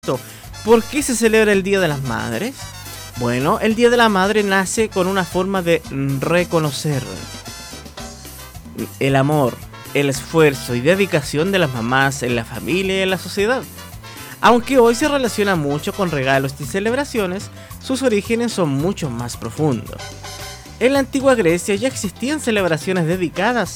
¿Por qué se celebra el Día de las Madres? Bueno, el Día de la Madre nace con una forma de reconocer el amor, el esfuerzo y dedicación de las mamás en la familia y en la sociedad. Aunque hoy se relaciona mucho con regalos y celebraciones, sus orígenes son mucho más profundos. En la antigua Grecia ya existían celebraciones dedicadas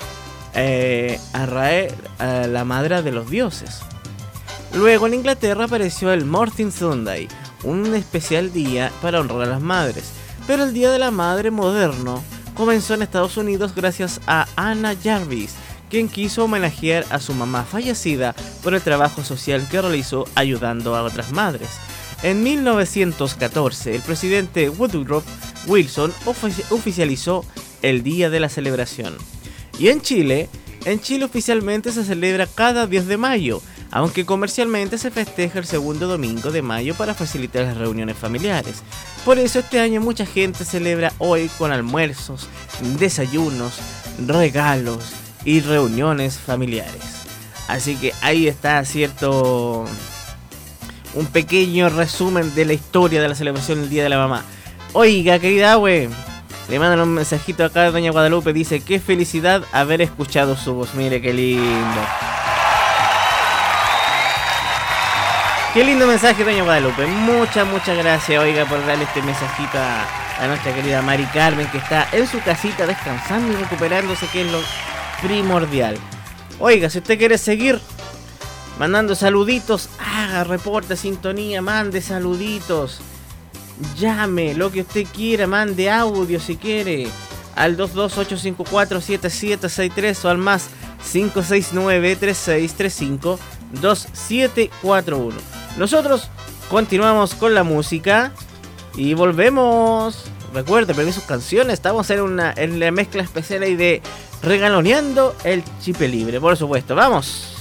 a la madre de los dioses. Luego en Inglaterra apareció el Mourning Sunday, un especial día para honrar a las madres. Pero el Día de la Madre moderno comenzó en Estados Unidos gracias a Anna Jarvis, quien quiso homenajear a su mamá fallecida por el trabajo social que realizó ayudando a otras madres. En 1914, el presidente Woodrow Wilson oficializó el día de la celebración. Y en Chile oficialmente se celebra cada 10 de mayo, aunque comercialmente se festeja el segundo domingo de mayo para facilitar las reuniones familiares. Por eso este año mucha gente celebra hoy con almuerzos, desayunos, regalos y reuniones familiares. Así que ahí está, cierto, un pequeño resumen de la historia de la celebración del Día de la Mamá. Oiga, querida Abue, le mandan un mensajito acá de Doña Guadalupe, dice: qué felicidad haber escuchado su voz. Mire qué lindo. Qué lindo mensaje, Doña Guadalupe. Muchas gracias, oiga, por darle este mensajito a nuestra querida Mari Carmen, que está en su casita descansando y recuperándose, que es lo primordial. Oiga, si usted quiere seguir mandando saluditos, haga reporte, sintonía, mande saluditos, llame, lo que usted quiera, mande audio si quiere, al 228547763 o al más 56936352741. Nosotros continuamos con la música y volvemos. Recuerde, pedí sus canciones. Estamos en la mezcla especial ahí de Regaloneando el Chipe Libre, por supuesto. ¡Vamos!